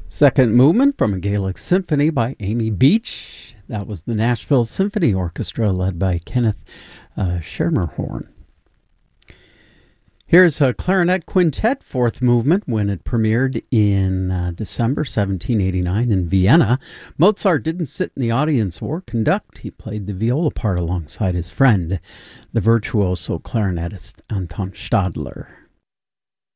Second movement from a Gaelic symphony by Amy Beach. That was the Nashville Symphony Orchestra led by Kenneth Schermerhorn. Here's a clarinet quintet fourth movement when it premiered in December 1789 in Vienna. Mozart didn't sit in the audience or conduct. He played the viola part alongside his friend, the virtuoso clarinetist Anton Stadler.